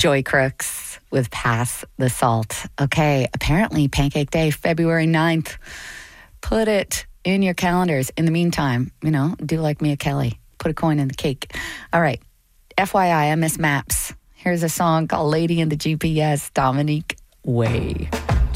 Joy Crooks with Pass the Salt. Okay, apparently Pancake Day, February 9th. Put it in your calendars. In the meantime, do like Mia Kelly. Put a coin in the cake. All right. FYI, I miss maps. Here's a song called Lady in the GPS, Dominique Way.